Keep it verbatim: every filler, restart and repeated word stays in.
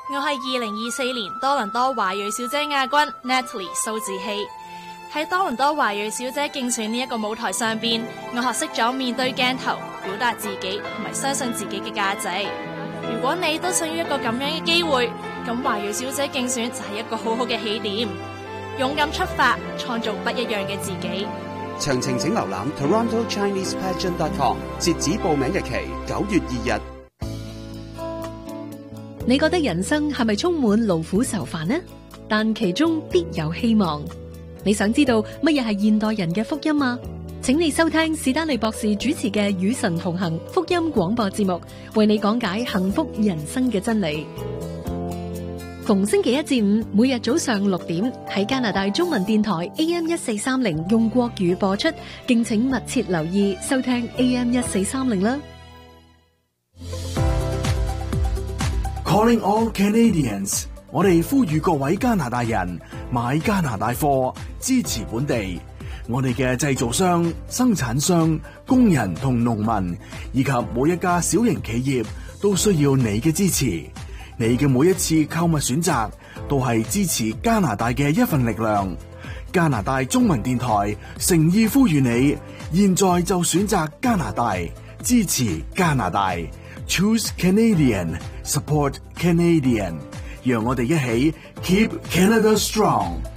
我係二零二四年多倫多華裔小姐亞軍 Natalie 蘇志希。喺多倫多華裔小姐競選呢一個舞台上邊，我學識咗面對鏡頭，表達自己同埋相信自己嘅價值。如果你都想要一個咁樣嘅機會，咁華裔小姐競選就係一個好好嘅起點。勇敢出發，創造不一樣嘅自己。 詳情請瀏覽 Toronto Chinese Pageant dot com， 截止報名日期九月二日。 你覺得人生係咪充滿勞苦愁煩呢？但其中必有希望。你想知道乜嘢係現代人嘅福音嗎？請你收聽史丹利博士主持嘅與神同行福音廣播節目，為你講解幸福人生嘅真理。逢星期一至五，每日早上六點喺加拿大中文電台 A M 一四三零用國語播出，敬請密切留意收聽 A M 一四三零啦。 Calling all Canadians， 我哋呼籲各位加拿大人買加拿大貨，支持本地。我哋嘅製造商、生產商、工人同農民，以及每一家小型企業，都需要你嘅支持。你嘅每一次購物選擇，都係支持加拿大嘅一份力量。加拿大中文電台誠意呼籲你，現在就選擇加拿大，支持加拿大。Choose Canadian, support Canadian。讓我哋一起 Keep Canada Strong。